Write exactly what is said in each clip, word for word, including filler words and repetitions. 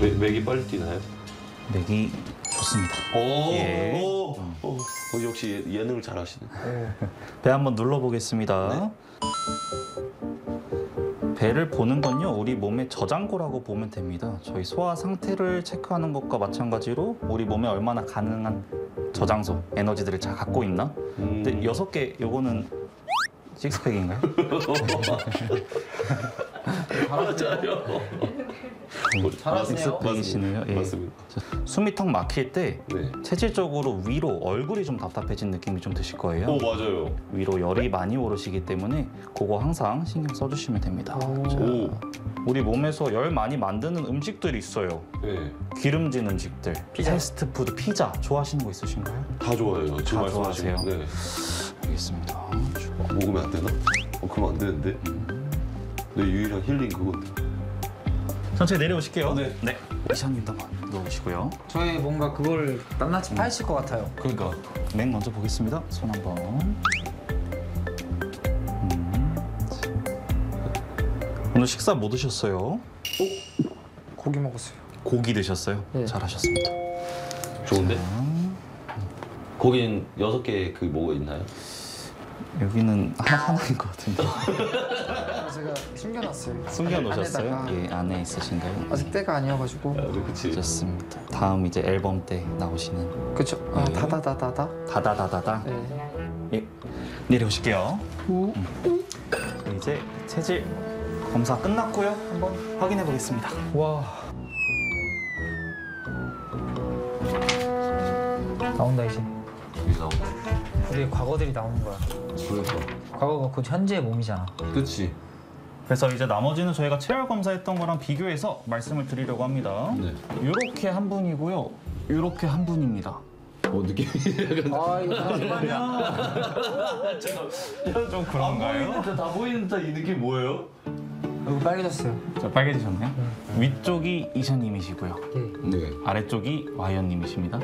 매, 맥이 빨리 뛰나요? 맥이 좋습니다. 오, 예. 오, 오. 어, 역시 예, 예능을 잘하시네. 배 한번 눌러보겠습니다. 네. 배를 보는 건요, 우리 몸의 저장고라고 보면 됩니다. 저희 소화 상태를 체크하는 것과 마찬가지로 우리 몸에 얼마나 가능한 저장소, 에너지들을 잘 갖고 있나? 음. 근데 여섯 개, 요거는 식스팩인가요? 맞아요. 잘하시네요. 식스팩이시네요. 예. 맞습니다. 숨이 턱 막힐 때 네. 체질적으로 위로 얼굴이 좀 답답해진 느낌이 좀 드실 거예요. 오, 맞아요. 위로 열이 많이 오르시기 때문에 그거 항상 신경 써주시면 됩니다. 자, 오. 우리 몸에서 열 많이 만드는 음식들이 있어요. 네. 기름진 음식들, 패스트푸드, 피자 좋아하시는 거 있으신가요? 다 좋아해요. 지금 다 말씀하신 거. 좋아하세요? 네. 알겠습니다. 먹으면 안 되나? 어, 그러면 안 되는데. 내 유일한 힐링 그건데. 천천히 내려오실게요. 네. 네. 이사님도 한번 누워보시고요. 저희 뭔가 그걸 낱낱이 파이실 것 같아요. 그러니까 맥 먼저 보겠습니다. 손 한번. 음. 오늘 식사 뭐 드셨어요? 고기 먹었어요. 고기 드셨어요? 네. 잘하셨습니다. 좋은데? 자, 거긴 여섯 개 그 뭐가 있나요? 여기는 하나 하나인 것 같은데. 제가 숨겨놨어요. 숨겨놓으셨어요? 안에다가. 예, 안에 있으신가요? 아직 때가 아니어가지고. 아, 네, 그치. 좋습니다. 다음 이제 앨범 때 나오시는 그쵸? 아, 네. 다다다다다. 다다다다다. 네. 예, 내려오실게요. 음. 이제 체질 검사 끝났고요. 한번 확인해 보겠습니다. 와. 나온다 이제. 여기 나온다. 우리의 과거들이 나오는 거야. 그러니까. 과거가 곧 현재의 몸이잖아. 그치. 그래서 이제 나머지는 저희가 체열 검사했던 거랑 비교해서 말씀을 드리려고 합니다. 네. 이렇게 한 분이고요. 이렇게 한 분입니다. 어, 느낌이 약간. 아 이거 좀 그런가요? 다 보이는 듯한 이 느낌 뭐예요? 얼굴 빨개졌어요. 자, 빨개지셨나요? 위쪽이 이샤님이시고요. 예. 네. 아래쪽이 와이언님이십니다.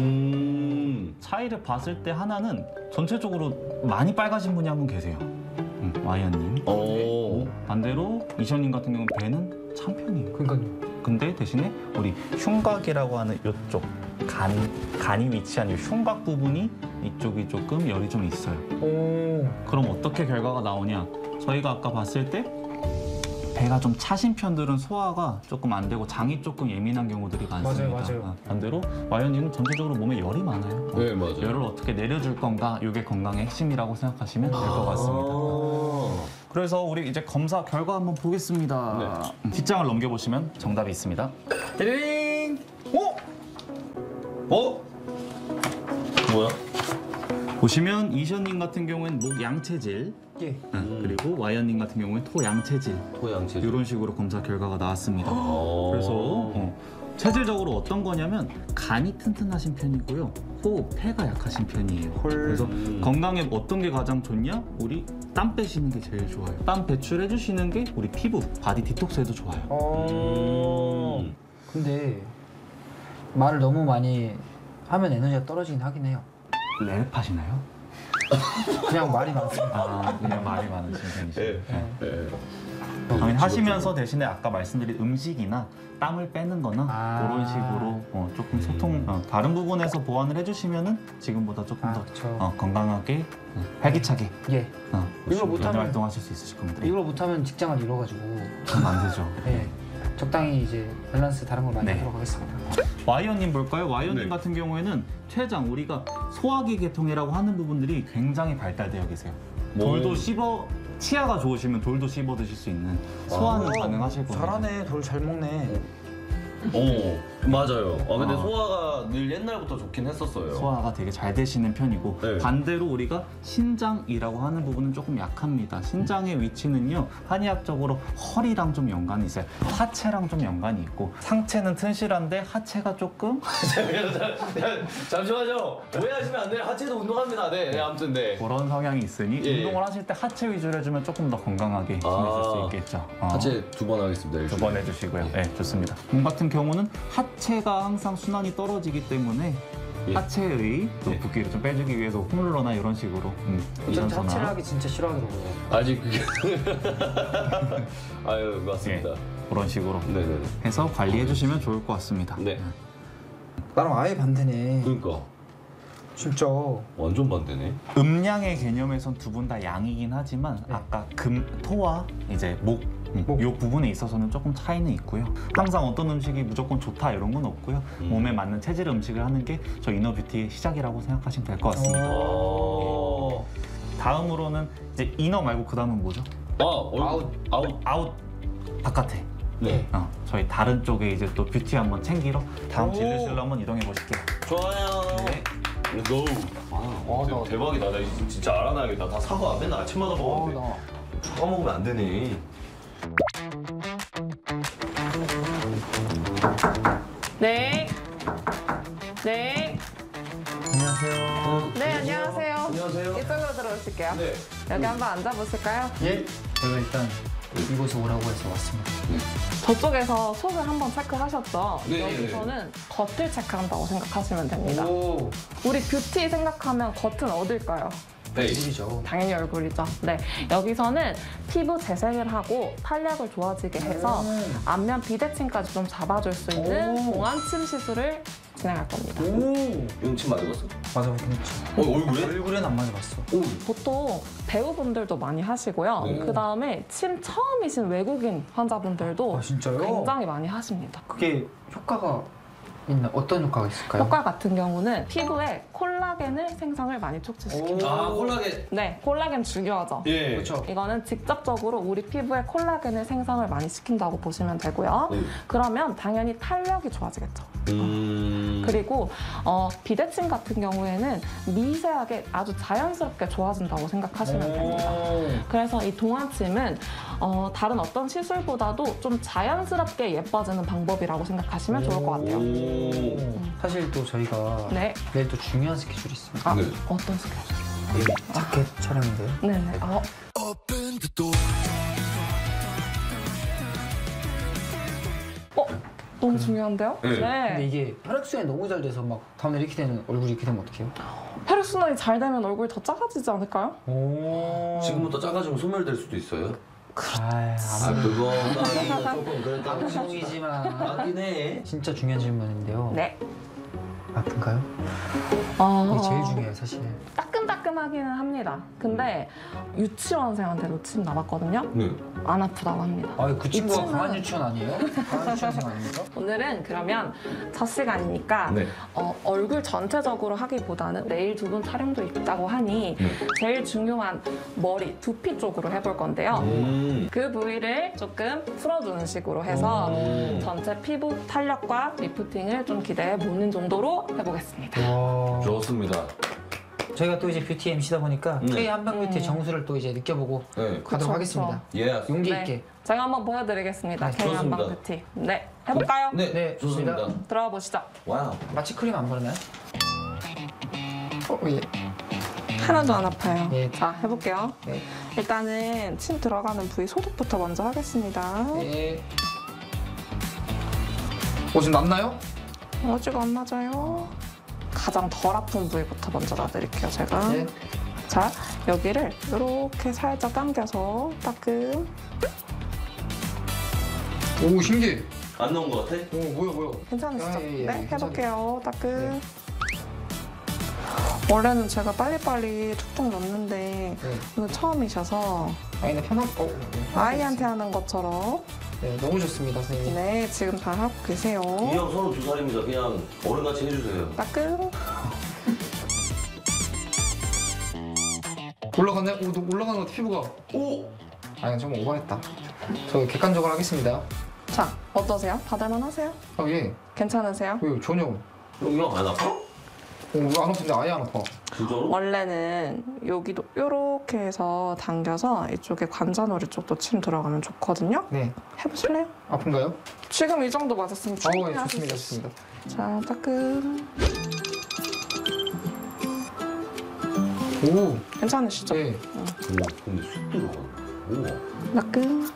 음. 차이를 봤을 때 하나는 전체적으로 많이 빨가신 분이 한 분 계세요. 음, 와이언님. 어. 반대로 이샤님 같은 경우는 배는 참편이에요. 그러니까요. 근데 대신에 우리 흉곽이라고 하는 이쪽 간, 간이 위치한 이 흉곽 부분이 이쪽이 조금 열이 좀 있어요. 오. 그럼 어떻게 결과가 나오냐? 저희가 아까 봤을 때 배가 좀 차신 편들은 소화가 조금 안 되고 장이 조금 예민한 경우들이 많습니다. 맞아요, 맞아요. 아, 반대로 와이언님은 전체적으로 몸에 열이 많아요. 네, 맞아요. 열을 어떻게 내려줄 건가? 이게 건강의 핵심이라고 생각하시면 될 것 같습니다. 아. 그래서 우리 이제 검사 결과 한번 보겠습니다. 음, 뒷장을 넘겨보시면 정답이 있습니다. 띠링. 오! 어? 뭐야? 보시면 이션님 같은 경우에는 목 양체질, 예. 음. 그리고 와이언님 같은 경우에는 토 양체질 토양체. 이런 식으로 검사 결과가 나왔습니다. 어. 그래서 어, 체질적으로 어떤 거냐면 간이 튼튼하신 편이고요, 호, 폐가 약하신 편이에요. 그래서 음. 건강에 어떤 게 가장 좋냐? 우리 땀 빼시는 게 제일 좋아요. 땀 배출해 주시는 게 우리 피부, 바디 디톡스에도 좋아요. 어. 음. 근데 말을 너무 많이 하면 에너지가 떨어지긴 하긴 해요. 랩 하시나요? 그냥 말이 많습니다. 아, 그냥 말이 많으신 편이시죠. 네. 네. 당연히 하시면서 대신에 아까 말씀드린 음식이나 땀을 빼는 거나 아. 그런 식으로 어, 조금 소통, 어, 다른 부분에서 보완을 해주시면은 지금보다 조금 아, 더 그쵸. 어, 건강하게, 어, 활기차게 예. 어, 이걸 못하면- 활동하실 수 있으실 겁니다. 이걸 못하면 직장을 잃어가지고. 그럼 안 되죠. 예. 적당히 이제 밸런스 다른 걸 많이 네. 하도록 하겠습니다. 와이언님 볼까요? 와이언님 네. 같은 경우에는 췌장, 우리가 소화기 계통이라고 하는 부분들이 굉장히 발달되어 계세요. 돌도 오. 씹어, 치아가 좋으시면 돌도 씹어 드실 수 있는 소화는 아, 가능하실 겁니다. 잘하네. 돌 잘 먹네. 어, 맞아요. 아, 근데 어. 소화가 늘 옛날부터 좋긴 했었어요. 소화가 되게 잘 되시는 편이고, 네. 반대로 우리가 신장이라고 하는 부분은 조금 약합니다. 신장의 위치는요, 한의학적으로 허리랑 좀 연관이 있어요. 하체랑 좀 연관이 있고, 상체는 튼실한데 하체가 조금 잠시만요. 오해하시면 안 돼요. 하체도 운동합니다. 네, 네 아무튼 네. 그런 성향이 있으니 예. 운동을 하실 때 하체 위주로 해주면 조금 더 건강하게 지내실 아. 수 있겠죠. 어. 하체 두 번 하겠습니다. 두 번 해주시고요. 네, 좋습니다. 몸 같은 경우는 하체가 항상 순환이 떨어지기 때문에 예. 하체의 또 예. 붓기를 좀 빼주기 위해서 홈롤러나 이런 식으로 음, 어쩐지 하체를 유산소나 하기 진짜 싫어하더라고요. 아직 그게 아유 맞습니다. 예. 그런 식으로 네네네. 해서 관리해 주시면 좋을 것 같습니다. 네. 나랑 아예 반대네. 그러니까 진짜. 완전 반대네. 음량의 개념에선 두 분 다 양이긴 하지만 네. 아까 금, 토와 이제 목, 음, 목. 요 부분에 있어서는 조금 차이는 있고요. 항상 어떤 음식이 무조건 좋다 이런 건 없고요. 음. 몸에 맞는 체질 음식을 하는 게 저 이너뷰티의 시작이라고 생각하시면 될 것 같습니다. 어. 다음으로는 이제 이너 말고 그 다음은 뭐죠? 아, 얼굴. 아웃. 아웃. 아웃 바깥에. 네. 어, 저희 다른 쪽에 이제 또 뷰티 한번 챙기러 다음 오. 진료실로 한번 이동해 보실게요. 좋아요. 네. 렛츠고. 아, 아, 진짜 나- 대박이다. 나 이거 진짜 알아놔야겠다. 다 사과 맨날 아침마다 어, 먹었는데. 나. 사과 먹으면 안 되네. 네. 네. 안녕하세요. 네, 안녕하세요. 안녕하세요. 이쪽으로 들어오실게요. 네. 여기 한번 앉아보실까요? 예. 제가 일단 이곳에 오라고 해서 왔습니다. 저쪽에서 속을 한번 체크하셨죠? 네. 여기서는 겉을 체크한다고 생각하시면 됩니다. 오. 우리 뷰티 생각하면 겉은 어딜까요? 베이스. 일이죠. 당연히 얼굴이죠. 네. 여기서는 피부 재생을 하고 탄력을 좋아지게 해서 음. 안면 비대칭까지 좀 잡아줄 수 있는 오. 동안침 시술을 진행할 겁니다. 오. 용침 맞아봤어? 맞아보긴 했지. 어, 얼굴에? 얼굴엔 안 맞아봤어. 오. 보통 배우분들도 많이 하시고요. 네. 그 다음에 침 처음이신 외국인 환자분들도 아 진짜요? 굉장히 많이 하십니다. 그게 효과가 있나? 어떤 효과가 있을까요? 효과 같은 경우는 피부에 콜라겐을 생성을 많이 촉진시킵니다. 아, 콜라겐. 네, 콜라겐 중요하죠. 예. 그렇죠. 이거는 직접적으로 우리 피부에 콜라겐을 생성을 많이 시킨다고 보시면 되고요. 네. 그러면 당연히 탄력이 좋아지겠죠. 음. 그리고 어, 비대칭 같은 경우에는 미세하게 아주 자연스럽게 좋아진다고 생각하시면 됩니다. 그래서 이 동안침은 어, 다른 어떤 시술보다도 좀 자연스럽게 예뻐지는 방법이라고 생각하시면 좋을 것 같아요. 오. 사실 또 저희가 네. 내일 또 중요한 스케줄이 있습니다. 아, 네. 어떤 스케줄? 자켓 촬영인데요. 네네. 어, 어? 너무 중요한데요? 네. 근데 이게 혈액순환이 너무 잘 돼서 막 다음날 이렇게 되는 얼굴이 이렇게 되면 어떡해요? 혈액순환이 잘 되면 얼굴이 더 작아지지 않을까요? 오. 지금부터 작아지면 소멸될 수도 있어요. 아, 아, 아무 그거 조금 그랬다. 방송이지만 맞긴 해. 진짜 중요한 질문인데요. 네. 아픈가요? 어, 이게 제일 중요해요, 사실. 따끔따끔하기는 합니다. 근데 유치원생한테도 침 나봤거든요. 네. 안 아프다고 합니다. 아, 그 친구가 이쯤은- 강한 유치원 아니에요? 강한 유치원생 아닙니까? 오늘은 그러면 첫 시간이니까 네. 어, 얼굴 전체적으로 하기보다는 내일 두 분 촬영도 있다고 하니 네. 제일 중요한 머리, 두피 쪽으로 해볼 건데요. 음. 그 부위를 조금 풀어주는 식으로 해서 음. 전체 피부 탄력과 리프팅을 좀 기대해 보는 정도로 해보겠습니다. 와. 좋습니다. 저희가 또 이제 뷰티 엠씨다 보니까 네. K 한방뷰티의 음. 정수를 또 이제 느껴보고 네. 가도록 그쵸, 하겠습니다. 예. 용기 네. 있게. 제가 한번 보여드리겠습니다. 네, K 좋습니다. 한방 뷰티. 네, 해볼까요? 네. 네, 좋습니다. 좋습니다. 들어가 보시죠. 와우. 마취 크림 안 바르나요? 어, 예. 하나도 안 아파요. 네. 자, 해볼게요. 네. 일단은 침 들어가는 부위 소독부터 먼저 하겠습니다. 네. 어, 지금 낫나요? 아직 안 맞아요. 가장 덜 아픈 부위부터 먼저 놔드릴게요, 제가. 네. 자, 여기를 이렇게 살짝 당겨서 따끔. 오, 신기해. 안 나온 것 같아? 오, 뭐야, 뭐야. 괜찮으시죠? 아, 예, 예, 네, 괜찮아요. 해볼게요. 따끔. 네. 원래는 제가 빨리빨리 툭툭 넣는데 네. 오늘 처음이셔서 아니, 나 편한, 어. 아이한테 하는 것처럼 네, 너무 좋습니다, 선생님. 네, 지금 잘 하고 계세요. 이 형 서른두 살입니다. 그냥 어른같이 해주세요. 따끔. 올라가네? 오, 너 올라가는 것 같아, 피부가. 오! 아니, 좀 오버했다. 저 객관적으로 하겠습니다. 자, 어떠세요? 받을만 하세요? 아, 예. 괜찮으세요? 왜, 전혀. 어, 형 안 아파? 안 아픈데 아예 안 아파. 진짜로? 원래는 여기도 이렇게 해서 당겨서 이쪽에 관자놀이 쪽도 침 들어가면 좋거든요. 네. 해보실래요? 아픈가요? 지금 이 정도 맞았으면 아, 충분히 예, 하실 좋습니다, 수 있어요. 좋습니다. 자, 따끔. 오, 괜찮으시죠? 네. 오, 근데 쑥 들어가. 우와. 따끔.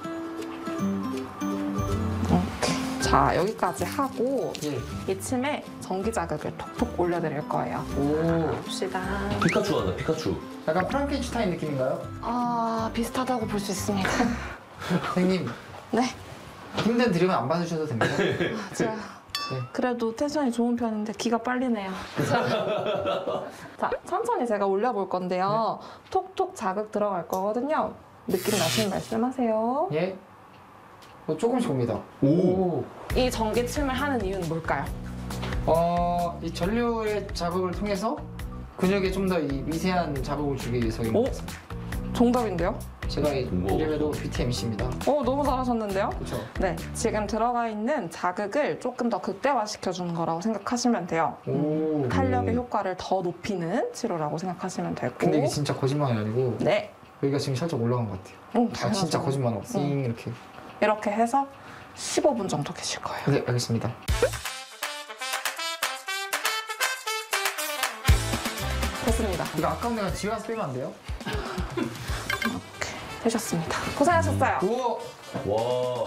오케이. 자, 여기까지 하고 예. 이 침에 전기 자극을 톡톡 올려드릴 거예요. 오. 봅시다. 피카츄 하나, 피카츄. 약간 프랑켄슈타인 느낌인가요? 아, 비슷하다고 볼 수 있습니다. 선생님, 네. 힘든 드림은 안 받으셔도 됩니다. 자, 그래도 텐션이 좋은 편인데 기가 빨리네요. 자, 자, 천천히 제가 올려볼 건데요. 톡톡 자극 들어갈 거거든요. 느낌 나시면 말씀하세요. 예. 어, 조금씩 옵니다. 오. 이 전기침을 하는 이유는 뭘까요? 어, 이 전류의 자극을 통해서 근육에 좀 더 이 미세한 자극을 주기 위해서인 것 오? 같습니다. 정답인데요? 제가 이- 오. 이름에도 비티엠씨입니다. 오, 너무 잘하셨는데요? 그렇죠. 네, 지금 들어가 있는 자극을 조금 더 극대화시켜주는 거라고 생각하시면 돼요. 오. 탄력의 효과를 더 높이는 치료라고 생각하시면 되고. 근데 이게 진짜 거짓말이 아니고 네. 여기가 지금 살짝 올라간 것 같아요. 오, 아 당연하죠. 진짜 거짓말 안 하고 찡 응. 이렇게. 이렇게 해서 십오 분 정도 계실 거예요. 네 알겠습니다. 됐습니다. 이거 아까운 내가 집에 가서 빼면 안 돼요? 되셨습니다. 고생하셨어요. 우와. 와.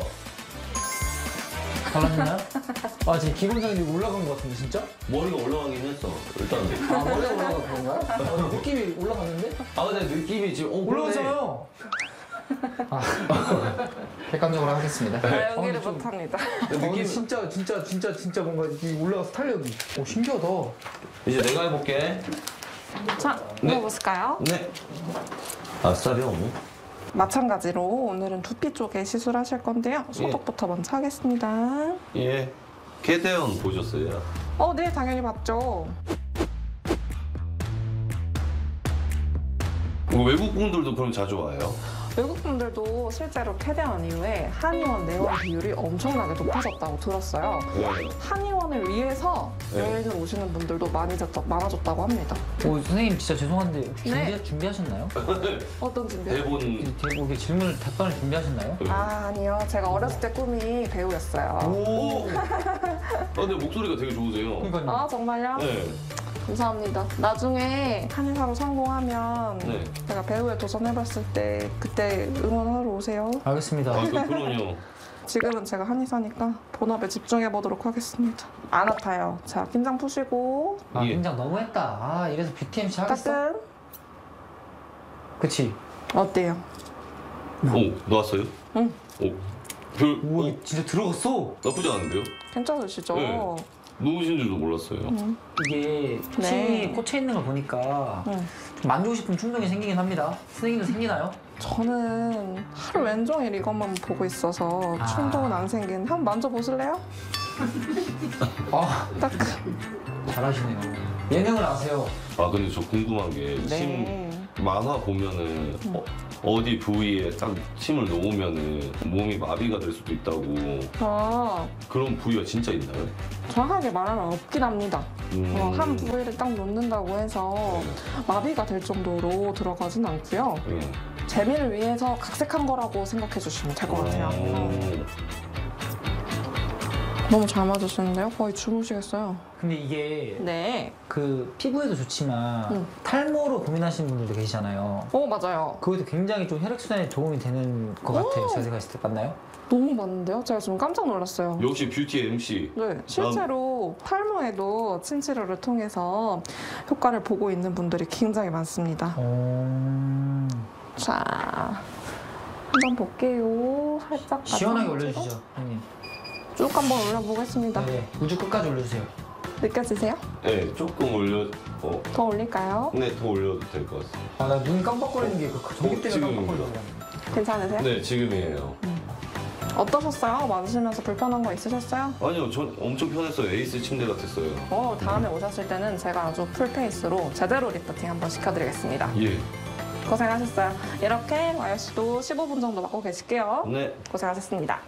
달라지나요? 아 지금 기본적인 올라간 것 같은데 진짜? 머리가 올라가긴 했어. 일단. 아 머리가 올라간 건가요? 아, 느낌이 올라갔는데? 아 근데 느낌이 지금 어, 그러네. 올라갔잖아요. 아 객관적으로 하겠습니다. 아, 어, 연기를 근데 좀- 못합니다. 느낌 진짜 진짜 진짜 진짜 뭔가 이 올라가서 탄력이. 오 신기하다. 이제 내가 해볼게. 자, 네. 먹어볼까요? 네. 아싸비용. 마찬가지로 오늘은 두피 쪽에 시술하실 건데요. 소독부터 먼저 하겠습니다. 예. 개대원 보셨어요? 어, 네, 당연히 봤죠. 뭐 외국 분들도 그럼 자주 와요? 외국 분들도 실제로 캐대원 이후에 한의원 내원 비율이 엄청나게 높아졌다고 들었어요. 네. 한의원을 위해서 네. 여행을 오시는 분들도 많이 졌- 많아졌다고 합니다. 오 선생님 진짜 죄송한데 준비 네. 어떤 준비하셨나요? 준비요? 대본. 이 대목에 질문을 답변을 준비하셨나요? 아, 아니요. 제가 어렸을 때 꿈이 배우였어요. 오. 아 근데 목소리가 되게 좋으세요. 그러니까요. 아, 정말요? 네. 감사합니다. 나중에 한의사로 성공하면 네. 제가 배우에 도전해봤을 때 그때 응원하러 오세요. 알겠습니다. 아 그- 그럼요. 지금은 제가 한의사니까 본업에 집중해보도록 하겠습니다. 안 아파요. 자, 긴장 푸시고 아 예. 긴장 너무했다. 아 이래서 비티엠씨 하겠어? 따끔. 그치? 어때요? 오 나왔어요? 응. 오. 별. 오 오, 진짜 들어갔어. 나쁘지 않은데요? 괜찮으시죠? 네. 누우신 줄도 몰랐어요. 음. 이게 네. 침이 꽂혀 있는 걸 보니까 음. 좀 만지고 싶은 충동이 생기긴 합니다. 선생님도 생기나요? 저는 하루 왼종일 이것만 보고 있어서 아. 충동은 안 생긴. 한번 만져보실래요? 아 따끔. 잘하시네요. 예능을 아세요? 아 근데 저 궁금한 게 침 네. 만화 보면은 어, 어디 부위에 딱 침을 놓으면은 몸이 마비가 될 수도 있다고. 아, 그런 부위가 진짜 있나요? 정확하게 말하면 없긴 합니다. 음. 어, 한 부위를 딱 놓는다고 해서 마비가 될 정도로 들어가진 않고요. 네. 재미를 위해서 각색한 거라고 생각해 주시면 될 것 같아요. 어. 오. 너무 잘 맞으시는데요? 거의 주무시겠어요. 근데 이게 네. 그 피부에도 좋지만 음. 탈모로 고민하시는 분들도 계시잖아요. 오, 맞아요. 그것도 굉장히 좀 혈액순환에 도움이 되는 것 같아요. 제가 생각했을 때 맞나요? 너무 많은데요? 제가 지금 깜짝 놀랐어요. 역시 뷰티 엠씨. 네, 실제로 탈모에도 침 치료를 통해서 효과를 보고 있는 분들이 굉장히 많습니다. 어... 자, 한번 볼게요. 살짝 시원하게 가져가지고 올려주시죠, 형님. 쭉 한번 올려보겠습니다. 네, 우주 끝까지 올려주세요. 느껴지세요? 네, 조금 올려. 어, 더 올릴까요? 네, 더 올려도 될 것 같습니다. 아, 나 눈 깜빡거리는 게 그 전기 때문에 지금입니다. 깜빡거리는 거야. 괜찮으세요? 네, 지금이에요. 어떠셨어요? 맞으시면서 불편한 거 있으셨어요? 아니요, 전 엄청 편했어요. 에이스 침대 같았어요. 어, 다음에 오셨을 때는 제가 아주 풀페이스로 제대로 리프팅 한번 시켜드리겠습니다. 예. 고생하셨어요. 이렇게 와이씨도 십오 분 정도 맞고 계실게요. 네. 고생하셨습니다.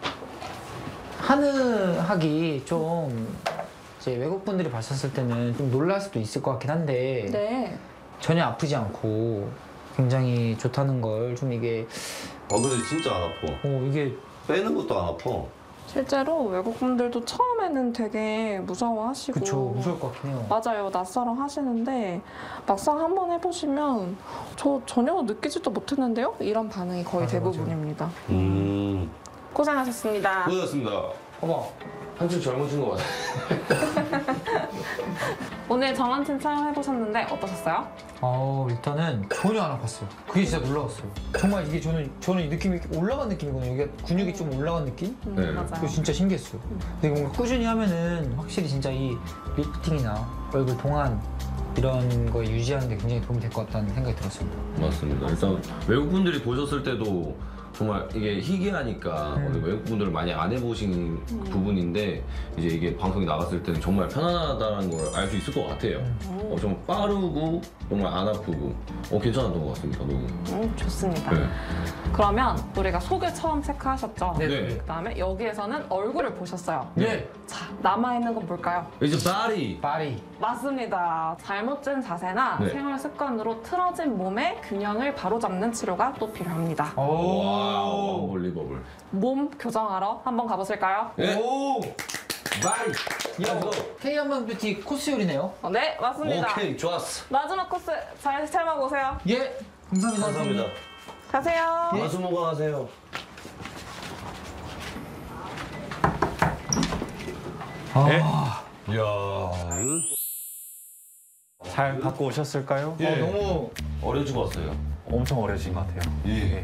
한의학이 좀 이제 외국 분들이 봤었을 때는 좀 놀랄 수도 있을 것 같긴 한데 네. 전혀 아프지 않고 굉장히 좋다는 걸 좀 이게 아, 근데 진짜 안 아파. 어 이게 빼는 것도 안 아파. 실제로 외국분들도 처음에는 되게 무서워하시고 그쵸 무서울 것 같긴 해요. 맞아요. 낯설어 하시는데 막상 한번 해보시면 저 전혀 느끼지도 못했는데요? 이런 반응이 거의 맞아, 대부분입니다. 음. 고생하셨습니다. 고생하셨습니다. 어머 한줄 젊어진 것 같아. 오늘 정한팀 촬영해보셨는데 어떠셨어요? 어 일단은 전혀 안 아팠어요. 그게 진짜 놀라웠어요. 정말 이게 저는 저는 이 느낌이 이렇게 올라간 느낌이거든요. 이게 근육이 좀 올라간 느낌? 음, 네. 맞아요. 그거 진짜 신기했어요. 근데 뭔가 꾸준히 하면은 확실히 진짜 이 리프팅이나 얼굴 동안 이런 거 유지하는 데 굉장히 도움이 될 것 같다는 생각이 들었습니다. 맞습니다. 일단 외국 분들이 보셨을 때도 정말 이게 희귀하니까 음. 어디 외국 분들은 많이 안 해보신 부분인데 이제 이게 방송에 나갔을 때는 정말 편안하다는 걸 알 수 있을 것 같아요. 어, 좀 빠르고 정말 안 아프고 어, 괜찮았던 것 같습니다. 너무. 음, 좋습니다. 네. 그러면 우리가 속을 처음 체크하셨죠? 네. 네. 그다음에 여기에서는 얼굴을 보셨어요. 네. 자, 남아있는 건 뭘까요? 이제 바리. 파리. 맞습니다. 잘못 찐 자세나 네. 생활 습관으로 틀어진 몸의 균형을 바로잡는 치료가 또 필요합니다. 와우. 올리버블. 몸 교정하러 한번 가보실까요? 네. 오. 바리. 야, K 한방 뷰티 코스 요리네요. 어, 네, 맞습니다. 오케이, 좋았어. 마지막 코스 잘 체험하고 오세요. 예. 감사합니다. 감사합니다. 가세요. 예. 마수모가 하세요. 아, 이야. 잘 갖고 오셨을까요? 예. 어, 너무 어려지고 왔어요. 엄청 어려진 것 같아요. 예.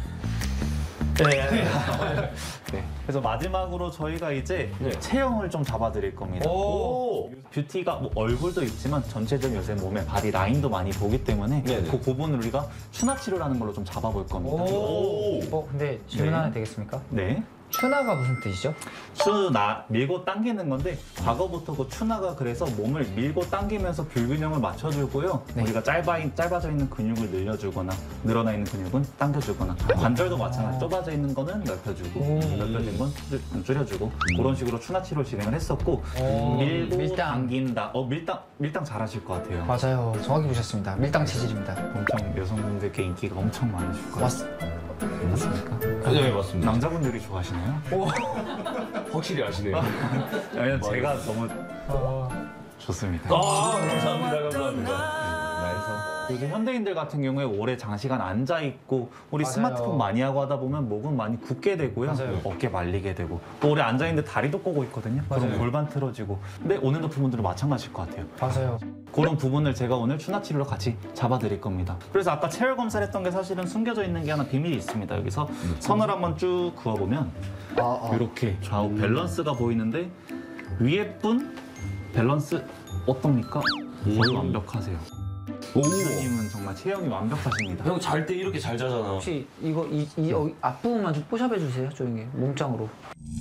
네. 그래서 마지막으로 저희가 이제 네. 체형을 좀 잡아드릴 겁니다. 오. 뷰티가 뭐 얼굴도 있지만 전체적인 요새 몸에 바디 라인도 많이 보기 때문에 네네. 그 부분을 우리가 추나 치료라는 걸로 좀 잡아볼 겁니다. 오. 오. 어, 근데 질문 네. 하나 되겠습니까? 네. 추나가 무슨 뜻이죠? 추나 밀고 당기는 건데 과거부터 그 추나가 그래서 몸을 밀고 당기면서 균형을 맞춰주고요. 네. 우리가 짧아, 짧아져 있는 근육을 늘려주거나 늘어나 있는 근육은 당겨주거나 관절도 마찬가지 좁아져 있는 거는 넓혀주고 음. 넓혀진 건 줄- 줄여주고 그런 식으로 추나 치료를 진행을 했었고 오. 밀고 밀당. 당긴다. 어 밀당 밀당 잘하실 것 같아요. 맞아요. 정확히 보셨습니다. 밀당 체질입니다. 엄청 여성분들께 인기가 엄청 많으실 거예요. 맞, 맞습니까? 네, 맞습니다. 남자분들이 좋아하시나요? 확실히 아시네요. 왜냐면 제가 너무 어, 좋습니다. 아, 감사합니다. 감사합니다. 요즘 현대인들 같은 경우에 오래 장시간 앉아 있고 우리 맞아요. 스마트폰 많이 하고 하다 보면 목은 많이 굳게 되고요. 맞아요. 어깨 말리게 되고 또 오래 앉아 있는데 다리도 꼬고 있거든요. 그럼 맞아요. 골반 틀어지고. 근데 오늘 높은 분들은 마찬가지일 것 같아요. 맞아요. 그런 부분을 제가 오늘 추나 치료로 같이 잡아드릴 겁니다. 그래서 아까 체열 검사를 했던 게 사실은 숨겨져 있는 게 하나 비밀이 있습니다. 여기서 선을 한번 쭉 그어보면 아, 아. 이렇게 좌우 밸런스가 보이는데 위에 분 밸런스 어떻습니까? 거의 완벽하세요. 오. 교수님은 정말 체형이 완벽하십니다. 형 잘 때 이렇게 잘 자잖아. 혹시 이거 이, 이 어, 앞부분만 좀 뽀샵해 주세요. 조용히 몸짱으로.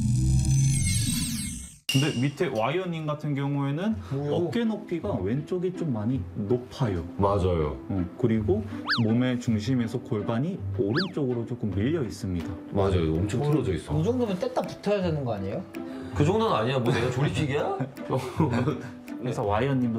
근데 밑에 와이어님 같은 경우에는 뭐요? 어깨 높이가 왼쪽이 좀 많이 높아요. 맞아요. 어, 그리고 몸의 중심에서 골반이 오른쪽으로 조금 밀려 있습니다. 맞아요. 엄청 틀어져 있어. 이 정도면 뗐다 붙어야 되는 거 아니에요? 그 정도는 아니야. 뭐 내가 조립식이야? 그래서 와이어님도